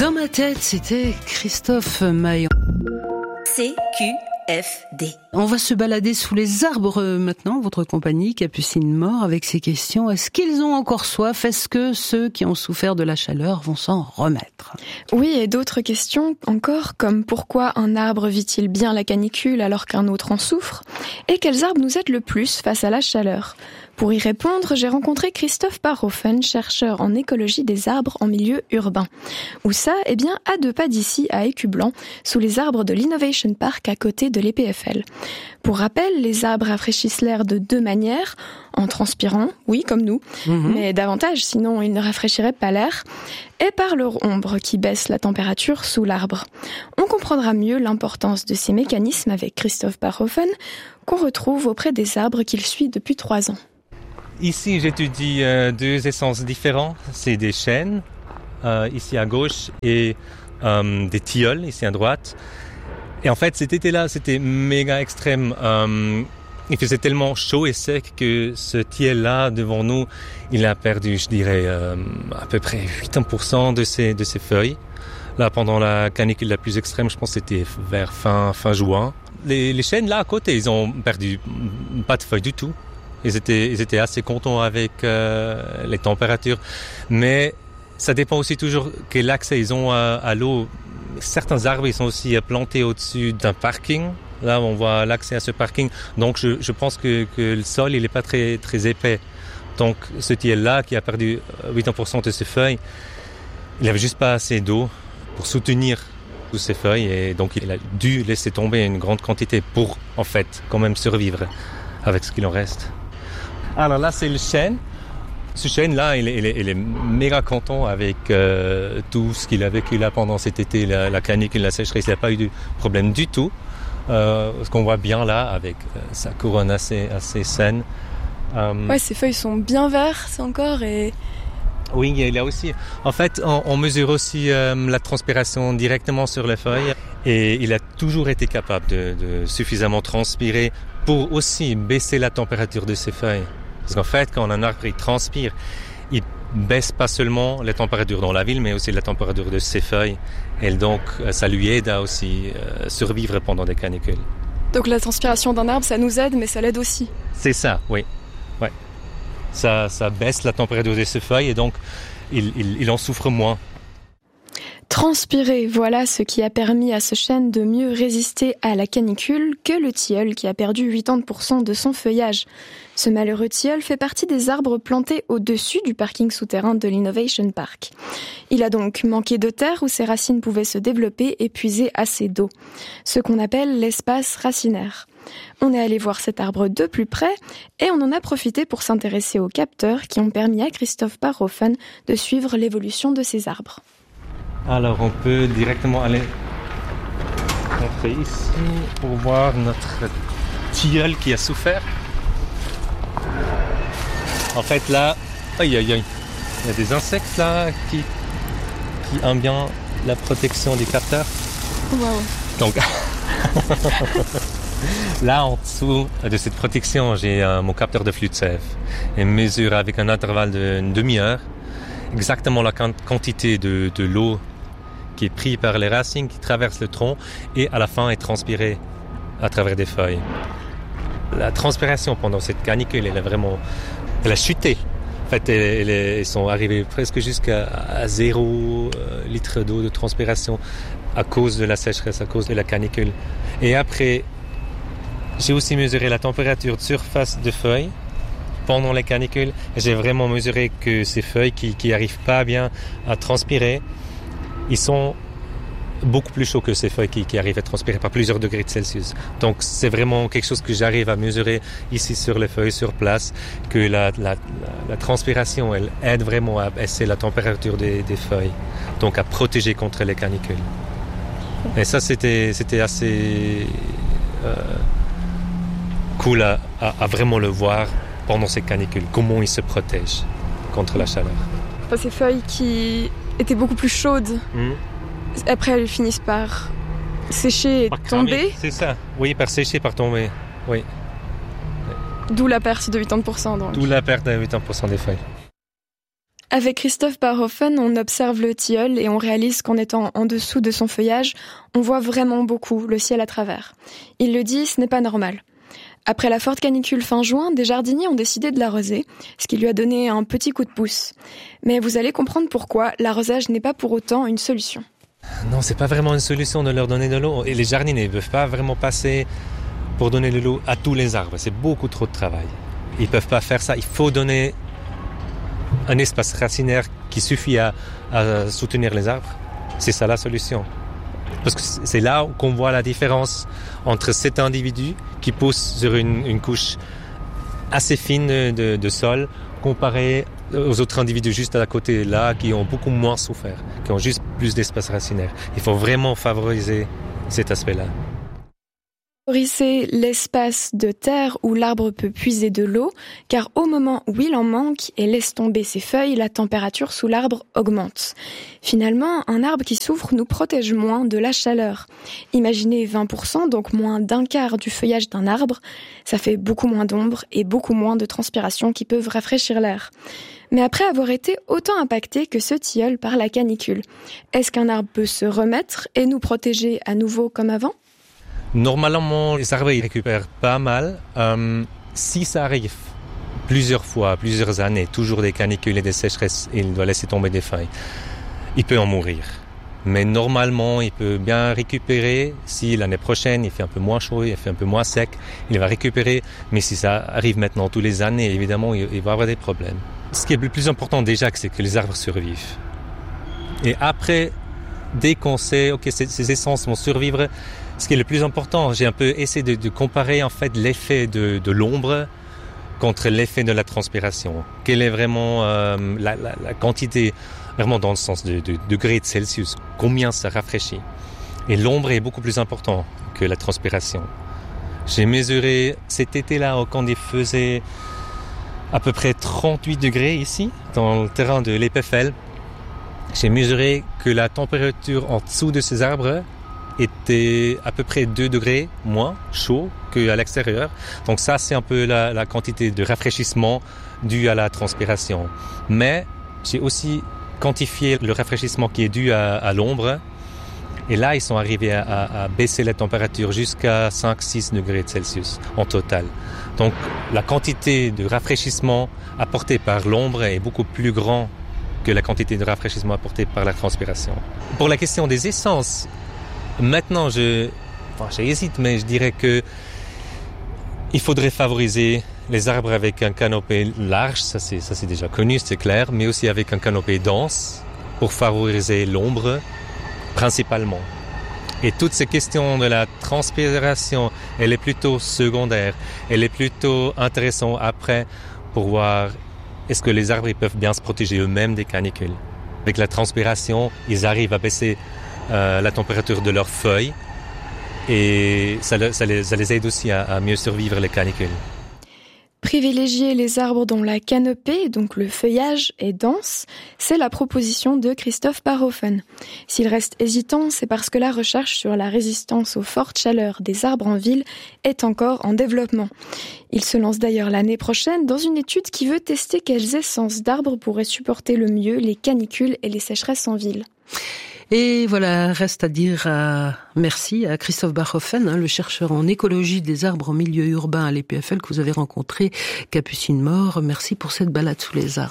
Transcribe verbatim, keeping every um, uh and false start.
Dans ma tête, c'était Christophe Maillon. C Q F D. On va se balader sous les arbres maintenant, votre compagnie, Capucine Mort, avec ces questions. Est-ce qu'ils ont encore soif ? Est-ce que ceux qui ont souffert de la chaleur vont s'en remettre ? Oui, et d'autres questions encore, comme pourquoi un arbre vit-il bien la canicule alors qu'un autre en souffre ? Et quels arbres nous aident le plus face à la chaleur ? Pour y répondre, j'ai rencontré Christophe Parhofen, chercheur en écologie des arbres en milieu urbain. Où ça ? Eh bien, à deux pas d'ici, à Écublanc, sous les arbres de l'Innovation Park à côté de l'E P F L. Pour rappel, les arbres rafraîchissent l'air de deux manières, en transpirant, oui, comme nous, mmh. mais davantage, sinon ils ne rafraîchiraient pas l'air, et par leur ombre qui baisse la température sous l'arbre. On comprendra mieux l'importance de ces mécanismes avec Christophe Parhofen, qu'on retrouve auprès des arbres qu'il suit depuis trois ans. Ici, j'étudie euh, deux essences différents. C'est des chênes, euh, ici à gauche, et euh, des tilleuls, ici à droite. Et en fait, cet été-là, c'était méga extrême. Euh, il faisait tellement chaud et sec que ce tilleul-là, devant nous, il a perdu, je dirais, euh, à peu près quatre-vingts pour cent de ses, de ses feuilles. Là, pendant la canicule la plus extrême, je pense que c'était vers fin, fin juin. Les, les chênes, là, à côté, ils ont perdu pas de feuilles du tout. Ils étaient, ils étaient assez contents avec euh, les températures. Mais ça dépend aussi toujours quel accès ils ont à, à l'eau. Certains arbres, ils sont aussi plantés au-dessus d'un parking. Là, on voit l'accès à ce parking. Donc, je, je pense que, que le sol, il n'est pas très, très épais. Donc, ce tilleul-là, qui a perdu quatre-vingts pour cent de ses feuilles, il n'avait juste pas assez d'eau pour soutenir toutes ses feuilles. Et donc, il a dû laisser tomber une grande quantité pour, en fait, quand même survivre avec ce qu'il en reste. Alors là, c'est le chêne. Ce chêne-là, il est, il est, il est méga content avec euh, tout ce qu'il a vécu là pendant cet été, la, la canicule, la sécheresse. Il n'a pas eu de problème du tout. Euh, ce qu'on voit bien là, avec euh, sa couronne assez, assez saine. Euh... Ouais, ses feuilles sont bien vertes encore et... Oui, il y a aussi... En fait, on, on mesure aussi euh, la transpiration directement sur les feuilles. Et il a toujours été capable de, de suffisamment transpirer pour aussi baisser la température de ses feuilles. Parce qu'en fait, quand un arbre il transpire, il baisse pas seulement la température dans la ville, mais aussi la température de ses feuilles. Et donc, ça lui aide à aussi euh, survivre pendant des canicules. Donc la transpiration d'un arbre, ça nous aide, mais ça l'aide aussi. C'est ça, oui. Ouais. Ça, ça baisse la température de ses feuilles et donc, il, il, il en souffre moins. Transpirer, voilà ce qui a permis à ce chêne de mieux résister à la canicule que le tilleul qui a perdu quatre-vingts pour cent de son feuillage. Ce malheureux tilleul fait partie des arbres plantés au-dessus du parking souterrain de l'Innovation Park. Il a donc manqué de terre où ses racines pouvaient se développer et puiser assez d'eau, ce qu'on appelle l'espace racinaire. On est allé voir cet arbre de plus près et on en a profité pour s'intéresser aux capteurs qui ont permis à Christophe Parhofen de suivre l'évolution de ces arbres. Alors, on peut directement aller entrer ici pour voir notre tilleul qui a souffert. En fait, là, aïe, aïe, aïe, il y a des insectes là qui, qui aiment bien la protection des capteurs. Wow. Donc, là, en dessous de cette protection, j'ai euh, mon capteur de flux de sève. Il mesure avec un intervalle d'une demi-heure exactement la quantité de, de l'eau qui est prise par les racines, qui traverse le tronc et à la fin est transpirée à travers des feuilles. La transpiration pendant cette canicule, elle a vraiment, elle a chuté. En fait, elle, elle, ils sont arrivés presque jusqu'à à zéro euh, litre d'eau de transpiration à cause de la sécheresse, à cause de la canicule. Et après, j'ai aussi mesuré la température de surface de feuilles pendant les canicules. Et j'ai vraiment mesuré que ces feuilles qui qui arrivent pas bien à transpirer, ils sont beaucoup plus chauds que ces feuilles qui, qui arrivent à transpirer par plusieurs degrés de Celsius. Donc c'est vraiment quelque chose que j'arrive à mesurer ici sur les feuilles, sur place, que la, la, la, la transpiration, elle aide vraiment à baisser la température des, des feuilles, donc à protéger contre les canicules. Et ça, c'était, c'était assez euh, cool à, à, à vraiment le voir pendant ces canicules, comment ils se protègent contre la chaleur. Ces feuilles qui étaient beaucoup plus chaudes, mmh. après elles finissent par sécher et par tomber. Cramer, c'est ça, oui, par sécher, par tomber, oui. D'où la perte de quatre-vingts pour cent donc. D'où la perte de quatre-vingts pour cent des feuilles. Avec Christophe Barhofen, on observe le tilleul et on réalise qu'en étant en dessous de son feuillage, on voit vraiment beaucoup le ciel à travers. Il le dit, ce n'est pas normal. Après la forte canicule fin juin, des jardiniers ont décidé de l'arroser, ce qui lui a donné un petit coup de pouce. Mais vous allez comprendre pourquoi l'arrosage n'est pas pour autant une solution. Non, c'est pas vraiment une solution de leur donner de l'eau. Et les jardiniers ne peuvent pas vraiment passer pour donner de l'eau à tous les arbres. C'est beaucoup trop de travail. Ils peuvent pas faire ça. Il faut donner un espace racinaire qui suffit à, à soutenir les arbres. C'est ça la solution. Parce que c'est là qu'on voit la différence entre cet individu qui pousse sur une, une couche assez fine de, de sol comparé aux autres individus juste à côté là qui ont beaucoup moins souffert, qui ont juste plus d'espace racinaire. Il faut vraiment favoriser cet aspect-là. Favoriser l'espace de terre où l'arbre peut puiser de l'eau, car au moment où il en manque et laisse tomber ses feuilles, la température sous l'arbre augmente. Finalement, un arbre qui souffre nous protège moins de la chaleur. Imaginez vingt pour cent, donc moins d'un quart du feuillage d'un arbre, ça fait beaucoup moins d'ombre et beaucoup moins de transpiration qui peuvent rafraîchir l'air. Mais après avoir été autant impacté que ce tilleul par la canicule, est-ce qu'un arbre peut se remettre et nous protéger à nouveau comme avant ? Normalement, les arbres ils récupèrent pas mal. Euh, si ça arrive plusieurs fois, plusieurs années, toujours des canicules et des sécheresses, et il doit laisser tomber des feuilles, il peut en mourir. Mais normalement, il peut bien récupérer. Si l'année prochaine, il fait un peu moins chaud, il fait un peu moins sec, il va récupérer. Mais si ça arrive maintenant tous les années, évidemment, il va avoir des problèmes. Ce qui est le plus important déjà, c'est que les arbres survivent. Et après, dès qu'on sait, ok, ces, ces essences vont survivre, ce qui est le plus important, j'ai un peu essayé de, de comparer en fait l'effet de, de l'ombre contre l'effet de la transpiration. Quelle est vraiment euh, la, la, la quantité, vraiment dans le sens de, de, de degrés de Celsius, combien ça rafraîchit. Et l'ombre est beaucoup plus important que la transpiration. J'ai mesuré cet été-là quand il faisait à peu près trente-huit degrés ici, dans le terrain de l'E P F L. J'ai mesuré que la température en dessous de ces arbres était à peu près deux degrés moins chaud qu'à l'extérieur. Donc ça, c'est un peu la, la quantité de rafraîchissement due à la transpiration. Mais j'ai aussi quantifié le rafraîchissement qui est dû à, à l'ombre. Et là, ils sont arrivés à, à, à baisser la température jusqu'à cinq à six degrés Celsius en total. Donc la quantité de rafraîchissement apportée par l'ombre est beaucoup plus grande que la quantité de rafraîchissement apportée par la transpiration. Pour la question des essences, maintenant, je, enfin, j'hésite, mais je dirais que il faudrait favoriser les arbres avec un canopé large, ça c'est, ça c'est déjà connu, c'est clair, mais aussi avec un canopé dense pour favoriser l'ombre principalement. Et toutes ces questions de la transpiration, elle est plutôt secondaire, elle est plutôt intéressante après pour voir est-ce que les arbres ils peuvent bien se protéger eux-mêmes des canicules. Avec la transpiration, ils arrivent à baisser Euh, la température de leurs feuilles et ça, ça, les, ça les aide aussi à, à mieux survivre les canicules. Privilégier les arbres dont la canopée, donc le feuillage, est dense, c'est la proposition de Christophe Barhofen. S'il reste hésitant, c'est parce que la recherche sur la résistance aux fortes chaleurs des arbres en ville est encore en développement. Il se lance d'ailleurs l'année prochaine dans une étude qui veut tester quelles essences d'arbres pourraient supporter le mieux les canicules et les sécheresses en ville. Et voilà, reste à dire euh, merci à Christophe Barhofen, hein, le chercheur en écologie des arbres en milieu urbain à l'E P F L que vous avez rencontré, Capucine Mort. Merci pour cette balade sous les arbres.